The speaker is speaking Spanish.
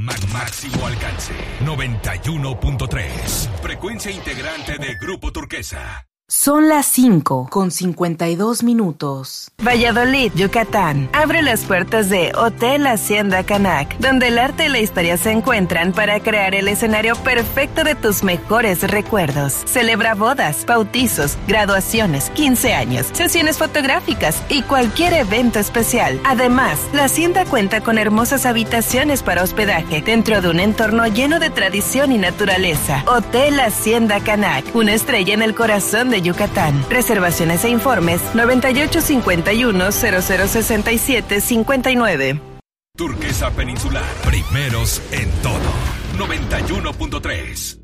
Máximo alcance 91.3. Frecuencia integrante de Grupo Turquesa. Son las 5:52. Valladolid, Yucatán. Abre las puertas de Hotel Hacienda Canac, donde el arte y la historia se encuentran para crear el escenario perfecto de tus mejores recuerdos. Celebra bodas, bautizos, graduaciones, 15 años, sesiones fotográficas y cualquier evento especial. Además, la Hacienda cuenta con hermosas habitaciones para hospedaje dentro de un entorno lleno de tradición y naturaleza. Hotel Hacienda Canac, una estrella en el corazón de Yucatán. Reservaciones e informes 9851-0067-59. Turquesa Peninsular. Primeros en todo. 91.3.